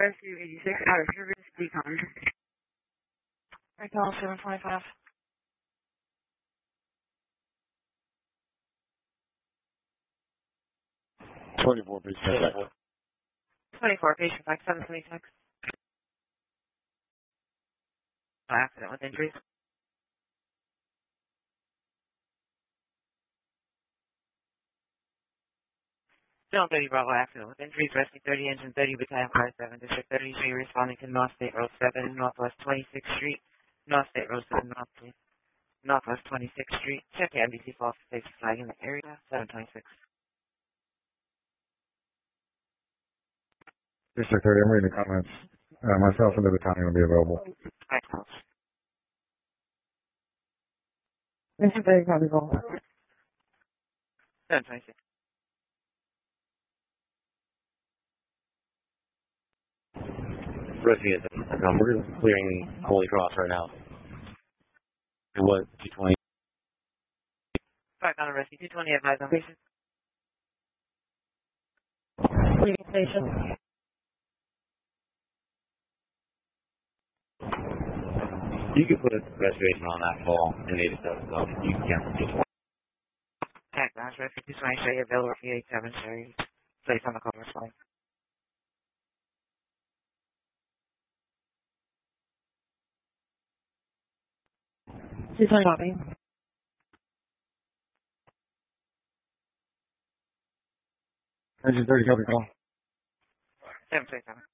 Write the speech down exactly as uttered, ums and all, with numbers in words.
Rescue eighty-six out of service, decon. I call seven twenty-five. twenty-four, patient fax. twenty-four, patient fax, seven twenty-six. Accident with injuries. Zone thirty Bravo accident with injuries, rescue thirty, engine thirty, battalion five seven, district thirty-three, responding to North State Road seven, Northwest twenty-sixth Street, North State Road seven, North Northwest twenty-sixth Street. Check the N B C false safety flag in the area, seven twenty-six. District thirty, I'm reading the comments. Uh, myself and the battalion will be available. Excellent. District thirty, copy call. seven twenty-six. Rescue is um, we're clearing Holy Cross right now. It was two twenty. Five on a rescue, two twenty advised on patient. Leaving station. You can put a reservation on that call and eight seven, so you can cancel two twenty. Tag Nash rescue, two twenty, show you available for eight seven, Sherry. Place on the call response. two twenty, copy. Engine thirty, copy call. seven twenty-seven.